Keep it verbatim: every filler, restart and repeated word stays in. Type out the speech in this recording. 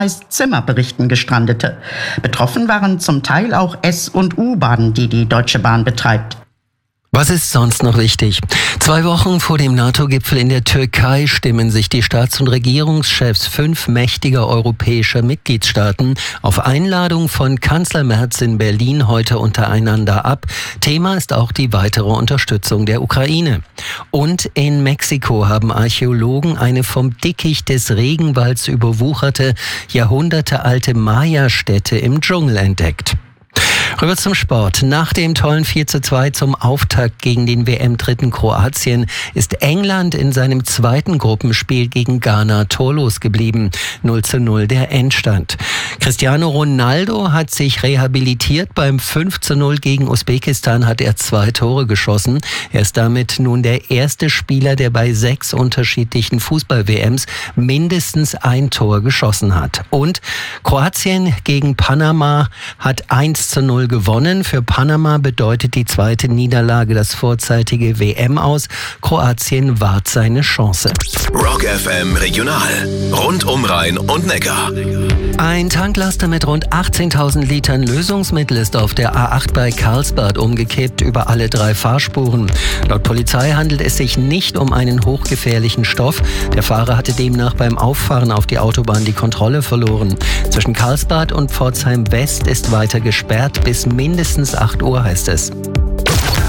Zimmerberichten gestrandete. Betroffen waren zum Teil auch S- und U-Bahnen, die die Deutsche Bahn betreibt. Was ist sonst noch wichtig? Zwei Wochen vor dem NATO-Gipfel in der Türkei stimmen sich die Staats- und Regierungschefs fünf mächtiger europäischer Mitgliedstaaten auf Einladung von Kanzler Merz in Berlin heute untereinander ab. Thema ist auch die weitere Unterstützung der Ukraine. Und in Mexiko haben Archäologen eine vom Dickicht des Regenwalds überwucherte, jahrhundertealte Maya-Stätte im Dschungel entdeckt. Rüber zum Sport. Nach dem tollen vier zu zwei zum Auftakt gegen den W M-Dritten Kroatien ist England in seinem zweiten Gruppenspiel gegen Ghana torlos geblieben. null zu null der Endstand. Cristiano Ronaldo hat sich rehabilitiert. Beim fünf zu null gegen Usbekistan hat er zwei Tore geschossen. Er ist damit nun der erste Spieler, der bei sechs unterschiedlichen Fußball-W Ms mindestens ein Tor geschossen hat. Und Kroatien gegen Panama hat eins zu null gewonnen. Für Panama bedeutet die zweite Niederlage das vorzeitige W M-Aus. Kroatien wahrt seine Chance. Rock F M Regional. Rund um Rhein und Neckar. Ein Tanklaster mit rund achtzehntausend Litern Lösungsmittel ist auf der A acht bei Karlsbad umgekippt über alle drei Fahrspuren. Laut Polizei handelt es sich nicht um einen hochgefährlichen Stoff. Der Fahrer hatte demnach beim Auffahren auf die Autobahn die Kontrolle verloren. Zwischen Karlsbad und Pforzheim West ist weiter gesperrt. Bis mindestens acht Uhr heißt es.